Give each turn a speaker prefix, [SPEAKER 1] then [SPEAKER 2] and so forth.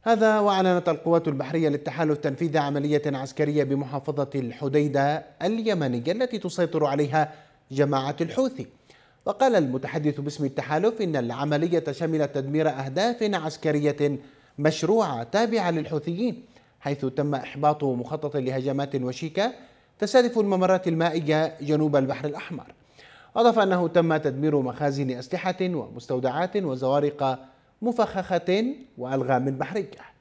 [SPEAKER 1] هذا وأعلنت القوات البحرية للتحالف تنفيذ عملية عسكرية بمحافظة الحديدة اليمنية التي تسيطر عليها جماعة الحوثي. وقال المتحدث باسم التحالف إن العملية شملت تدمير أهداف عسكرية مشروعة تابعة للحوثيين، حيث تم إحباط مخطط لهجمات وشيكة تستهدف الممرات المائية جنوب البحر الأحمر. أضاف أنه تم تدمير مخازن أسلحة ومستودعات وزوارق مفخخة وألغام بحرية.